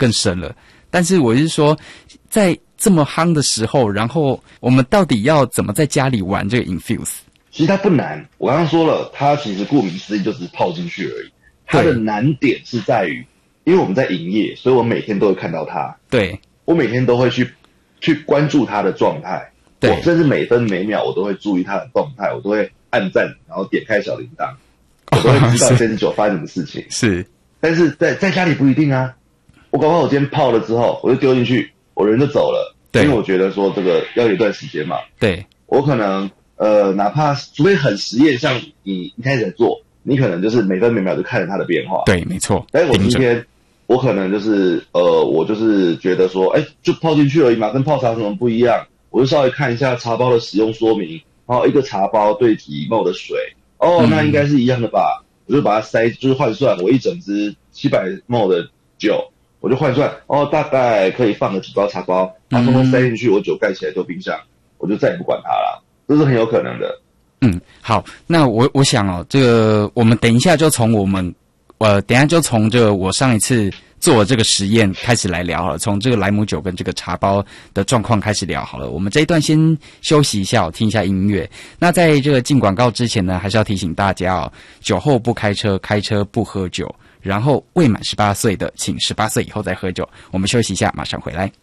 更深了。但是我是说，在这么夯的时候，然后我们到底要怎么在家里玩这个 Infuse？ 其实它不难，我刚刚说了，它其实顾名思义就只是泡进去而已。它的难点是在于，因为我们在营业，所以我每天都会看到它。 对， 我每天都会去关注它的状态，我甚至每分每秒我都会注意它的动态，我都会按赞，然后点开小铃铛，我都会知道这只酒发生什么事情。 是， 但是在家里不一定啊。我搞不好我今天泡了之后，我就丢进去，我人就走了，因为我觉得说这个要有一段时间嘛。 对， 我可能哪怕除非很实验，像你一开始在做，你可能就是每分每秒就看着它的变化。 对，没错。 但是我今天我可能就是我就是觉得说，就泡进去而已嘛，跟泡茶有什么不一样？我就稍微看一下茶包的使用说明，然后一个茶包对几 ml 的水，那应该是一样的吧？我就把它就是换算，我一整支700 ml 的酒，我就换算，大概可以放个几包茶包，把通通塞进去，我酒盖起来丢冰箱，我就再也不管它了，这是很有可能的。 好，那我想这个我们等一下就从这个我上一次做这个实验开始来聊好了，从这个莱姆酒跟这个茶包的状况开始聊好了。我们这一段先休息一下，听一下音乐。那在这个进广告之前呢，还是要提醒大家酒后不开车，开车不喝酒，然后未满18岁的请18岁以后再喝酒。我们休息一下，马上回来。